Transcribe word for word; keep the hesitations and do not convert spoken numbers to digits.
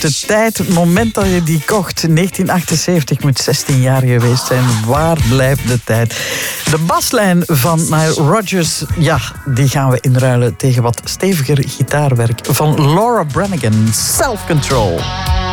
de tijd, het moment dat je die kocht, negentien achtenzeventig, moet zestien jaar geweest zijn. Waar blijft de tijd? De baslijn van Nile Rodgers, ja, die gaan we inruilen tegen wat steviger gitaarwerk van Laura Branigan. Self Control.